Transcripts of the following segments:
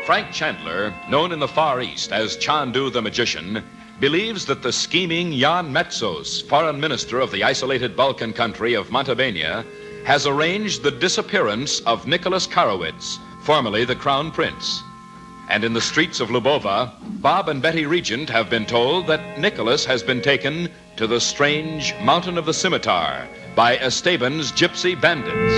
Frank Chandler, known in the Far East as Chandu the Magician, believes that the scheming Jan Metzos, foreign minister of the isolated Balkan country of Montevideo, has arranged the disappearance of Nicholas Karowitz, formerly the Crown Prince. And in the streets of Lubova, Bob and Betty Regent have been told that Nicholas has been taken to the strange Mountain of the Scimitar by Esteban's gypsy bandits.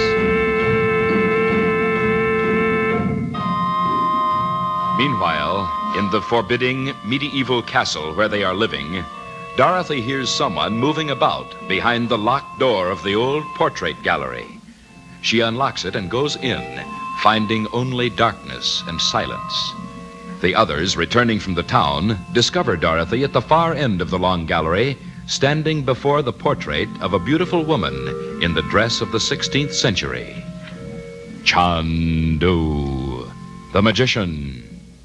Meanwhile, in the forbidding medieval castle where they are living, Dorothy hears someone moving about behind the locked door of the old portrait gallery. She unlocks it and goes in, finding only darkness and silence. The others, returning from the town, discover Dorothy at the far end of the long gallery, standing before the portrait of a beautiful woman in the dress of the 16th century. Chandu, the magician.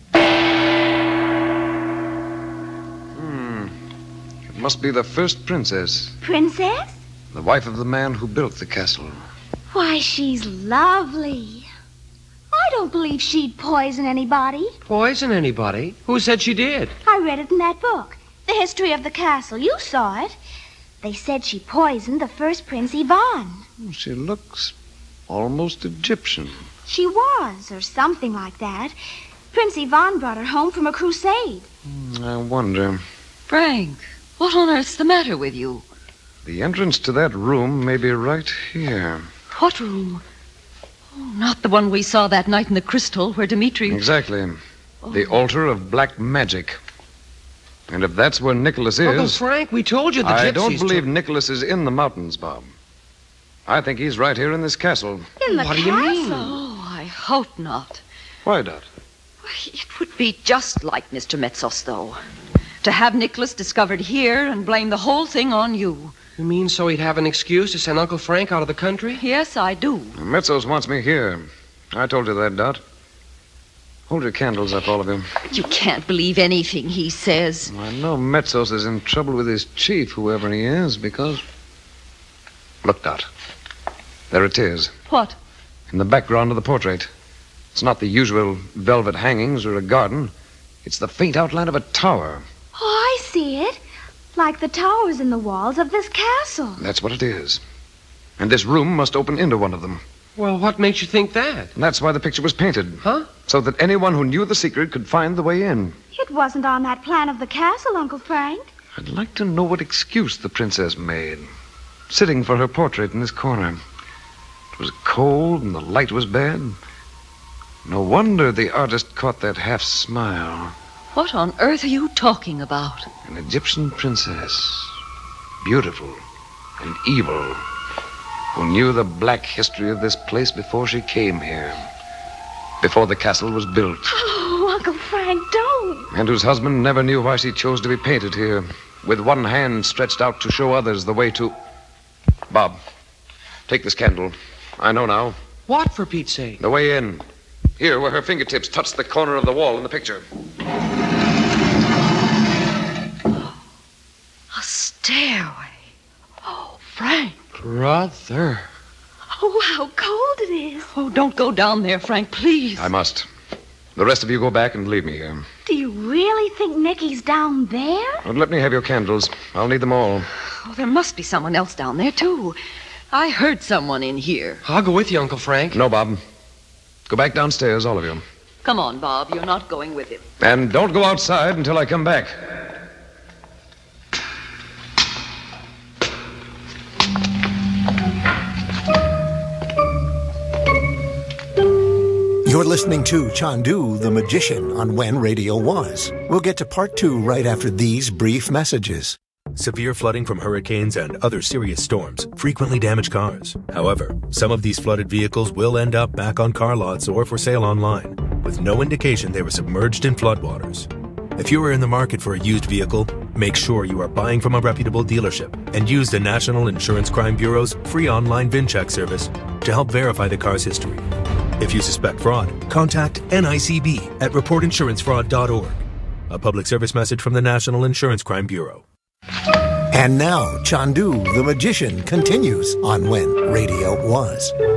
It must be the first princess. Princess? The wife of the man who built the castle. Why, she's lovely. I don't believe she'd poison anybody. Poison anybody? Who said she did? I read it in that book, The History of the Castle. You saw it. They said she poisoned the first Prince Ivan. She looks almost Egyptian. She was, or something like that. Prince Ivan brought her home from a crusade. I wonder. Frank, what on earth's the matter with you? The entrance to that room may be right here. What room? Oh, not the one we saw that night in the Crystal where Dmitri... Exactly. The altar of black magic. And if that's where Nicholas is... Uncle Frank, we told you the gypsies... I don't believe Nicholas is in the mountains, Bob. I think he's right here in this castle. In the What castle? do you mean? Oh, I hope not. Why, Dot? It would be just like Mr. Metzos, though. To have Nicholas discovered here and blame the whole thing on you. You mean so he'd have an excuse to send Uncle Frank out of the country? Yes, I do. Metzos wants me here. I told you that, Dot. Hold your candles up, all of you. You can't believe anything he says. I know Metzos is in trouble with his chief, whoever he is, because... Look, Dot. There it is. What? In the background of the portrait. It's not the usual velvet hangings or a garden. It's the faint outline of a tower. Oh, I see it. Like the towers in the walls of this castle. That's what it is. And this room must open into one of them. Well, what makes you think that? And that's why the picture was painted. Huh? So that anyone who knew the secret could find the way in. It wasn't on that plan of the castle, Uncle Frank. I'd like to know what excuse the princess made. Sitting for her portrait in this corner. It was cold and the light was bad. No wonder the artist caught that half smile. What on earth are you talking about? An Egyptian princess. Beautiful and evil. Who knew the black history of this place before she came here. Before the castle was built. Oh, Uncle Frank, don't. And whose husband never knew why she chose to be painted here. With one hand stretched out to show others the way to... Bob, take this candle. I know now. What, for Pete's sake? The way in. Here, where her fingertips touch the corner of the wall in the picture. A stairway. Oh, Frank. Brother. Oh, how cold it is. Oh, don't go down there, Frank, please. I must. The rest of you go back and leave me here. Do you really think Nicky's down there? Well, let me have your candles. I'll need them all. Oh, there must be someone else down there, too. I heard someone in here. I'll go with you, Uncle Frank. No, Bob. Go back downstairs, all of you. Come on, Bob. You're not going with him. And don't go outside until I come back. You're listening to Chandu the Magician on When Radio Was. We'll get to part 2 right after these brief messages. Severe flooding from hurricanes and other serious storms frequently damage cars. However, some of these flooded vehicles will end up back on car lots or for sale online, with no indication they were submerged in floodwaters. If you are in the market for a used vehicle, make sure you are buying from a reputable dealership and use the National Insurance Crime Bureau's free online VIN check service to help verify the car's history. If you suspect fraud, contact NICB at reportinsurancefraud.org. A public service message from the National Insurance Crime Bureau. And now, Chandu the Magician continues on When Radio Was.